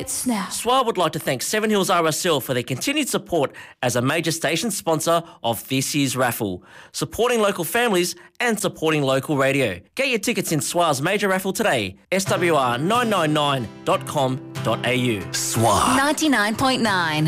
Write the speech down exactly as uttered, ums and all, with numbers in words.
Rates now. S W A would like to thank Seven Hills R S L for their continued support as a major station sponsor of this year's raffle, supporting local families and supporting local radio. Get your tickets in S W A's major raffle today, S W R nine nine nine dot com dot a u. S W A ninety-nine point nine.